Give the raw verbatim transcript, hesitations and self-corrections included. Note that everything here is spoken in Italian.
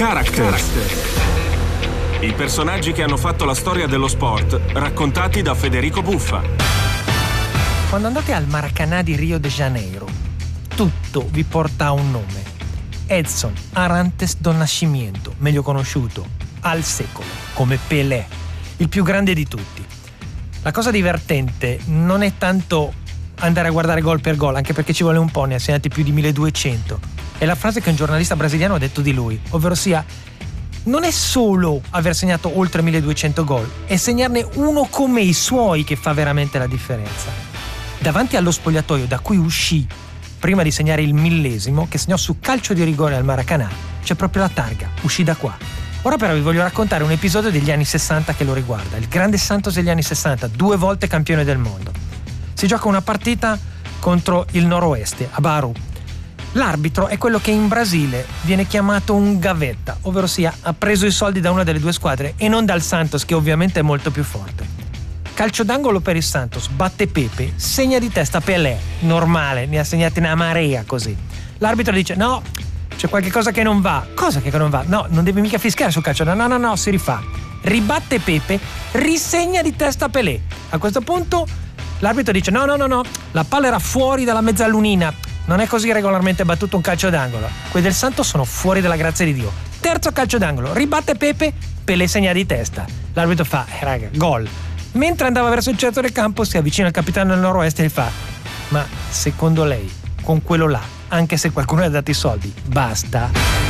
Characters. I personaggi che hanno fatto la storia dello sport, raccontati da Federico Buffa. Quando andate al Maracanã di Rio de Janeiro, tutto vi porta a un nome: Edson Arantes do Nascimento, meglio conosciuto al secolo come Pelé, il più grande di tutti. La cosa divertente non è tanto andare a guardare gol per gol, anche perché ci vuole un po', ne ha segnati più di milleduecento. È la frase che un giornalista brasiliano ha detto di lui, ovvero sia: non è solo aver segnato oltre milleduecento gol, è segnarne uno come i suoi che fa veramente la differenza. Davanti allo spogliatoio da cui uscì prima di segnare il millesimo, che segnò su calcio di rigore al Maracanã, c'è proprio la targa, uscì da qua. Ora però vi voglio raccontare un episodio degli anni sessanta che lo riguarda. Il grande Santos degli anni sessanta, due volte campione del mondo. Si gioca una partita contro il Noroeste, a Baru. L'arbitro è quello che in Brasile viene chiamato un gavetta, ovvero sia ha preso i soldi da una delle due squadre e non dal Santos, che ovviamente è molto più forte. Calcio d'angolo per il Santos, batte Pepe, segna di testa Pelé, normale, ne ha segnati una marea così. L'arbitro dice: no, c'è qualche cosa che non va. Cosa che non va? No, non devi mica fischiare sul calcio, no, no, no, no, si rifà. Ribatte Pepe, risegna di testa Pelé. A questo punto l'arbitro dice: no, no, no, no, la palla era fuori dalla mezzalunina. Non è così regolarmente battuto un calcio d'angolo. Quelli del Santos sono fuori dalla grazia di Dio. Terzo calcio d'angolo, ribatte Pepe, Pelé segna di testa. L'arbitro fa: eh, raga, gol. Mentre andava verso il centro del campo si avvicina al capitano del Noroeste e gli fa: ma secondo lei, con quello là, anche se qualcuno le ha dato i soldi, basta?